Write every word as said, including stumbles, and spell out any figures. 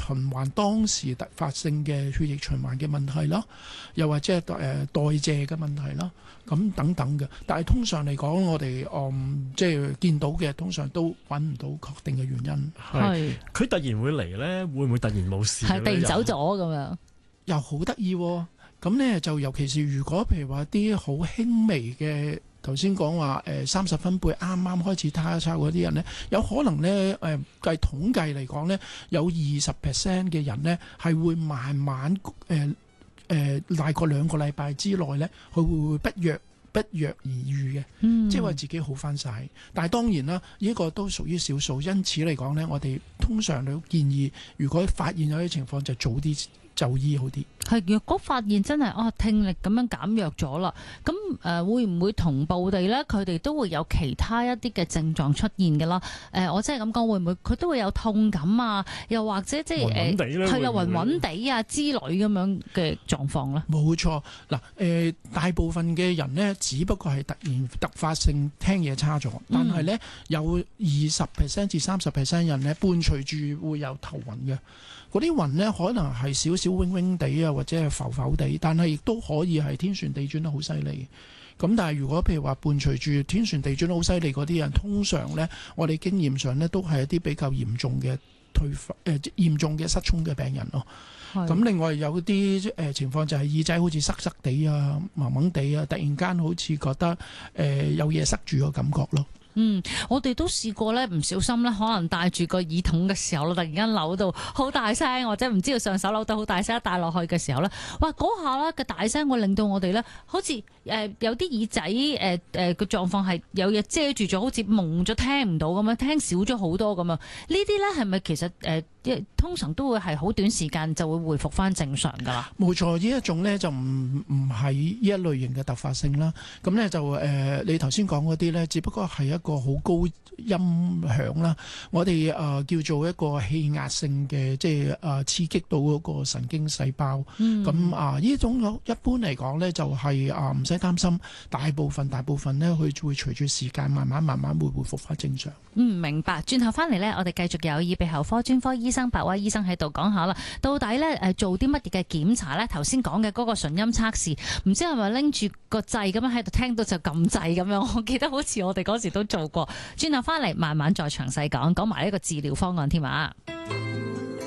循環當時突發性嘅血液循環嘅問題啦，又或者係誒代謝嘅問題啦，咁等等嘅。但係通常嚟講，我哋嗯即係見到嘅，通常都揾唔到確定嘅原因。 係佢突然會嚟咧，會唔會突然冇事？ 係突然走咗咁樣， 又好得意喎。咁咧就尤其是如果譬如話啲好輕微嘅，頭先講話誒三十分貝啱啱開始他抄嗰啲人咧，有可能咧誒計統計嚟講咧，有二十 percent 嘅人咧係會慢慢誒誒、呃呃、大概兩個禮拜之內咧，佢會不藥不藥而愈嘅，嗯、即係話自己好翻晒。但係當然啦，呢、這個都屬於少數，因此嚟講咧，我哋通常都建議，如果發現有啲情況，就早啲就醫好啲。 係，若果發現真係哦聽力咁樣減弱咗啦，咁誒、呃、會唔會同步地咧，佢哋都會有其他一啲嘅症狀出現嘅啦？誒、呃，我真係咁講，會唔會佢都會有痛感啊？又或者即係誒係啦，暈暈地啊之類咁樣嘅狀況咧？ 冇錯，嗱、呃、誒，大部分嘅人咧，只不過係突然突發性聽嘢差咗，但係咧、嗯、有二十 percent 至三十 percent 人咧，伴隨住會有頭暈嘅。嗰啲暈咧，可能係少少嗡嗡地啊，或者係浮浮地，但係亦都可以係天旋地轉得好犀利。咁但係如果譬如話伴隨住天旋地轉得好犀利嗰啲人，通常咧，我哋經驗上咧都係一啲比較嚴重嘅退化誒嚴重嘅失聰嘅病人咯。咁另外有啲誒、呃、情況就係耳仔好似塞塞地啊、掹掹地啊，突然間好似覺得誒、呃、有嘢塞住個感覺咯。 嗯，我哋都試過咧，唔小心咧，可能戴住個耳筒嘅時候，突然間扭到好大聲，或者唔知道上手扭到好大聲，戴落去嘅時候咧，哇！嗰下咧嘅大聲會令到我哋咧，好似誒、呃、有啲耳仔誒誒個狀況係有嘢遮住咗，好似蒙咗聽唔到咁樣，聽少咗好多咁樣。呢啲咧係咪其實誒、呃、通常都會係好短時間就會恢復翻正常㗎啦？ 冇錯，呢一種咧就唔唔係呢一類型嘅突發性啦。咁咧就誒、呃、你頭先講嗰啲咧，只不過係一個好高音響啦，我哋誒、呃、叫做一個氣壓性嘅，即係誒、呃、刺激到嗰個神經細胞。咁、嗯、啊，呢種一般嚟講咧，就係啊唔使擔心，大部分大部分咧，佢會隨住時間慢慢慢慢會恢復翻正常。 嗯，明白。轉頭翻嚟咧，我哋繼續有耳鼻喉科專科醫生白威醫生喺度講下啦。到底咧誒做啲乜嘢嘅檢查咧？頭先講嘅嗰個純音測試，唔知係咪拎住個掣咁樣喺度聽到就撳掣咁樣？我記得好似我哋嗰時都做過。轉頭翻嚟慢慢再詳細講，講埋呢個治療方案添啊！